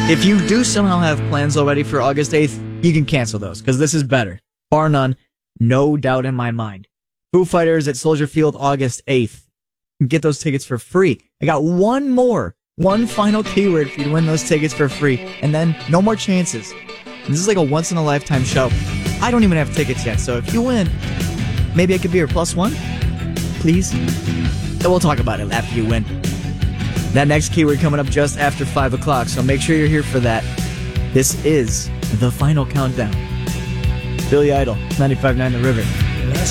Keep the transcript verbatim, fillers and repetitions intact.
If you do somehow have plans already for August eighth, you can cancel those, because this is better. Bar none, no doubt in my mind. Foo Fighters at Soldier Field, August eighth. Get those tickets for free. I got one more, one final keyword for you to win those tickets for free, and then no more chances. And this is like a once-in-a-lifetime show. I don't even have tickets yet, so if you win, maybe I could be your plus one? Please? Then we'll talk about it after you win. That next keyword coming up just after five o'clock, so make sure you're here for that. This is the final countdown. Billy Idol, ninety-five point nine The River.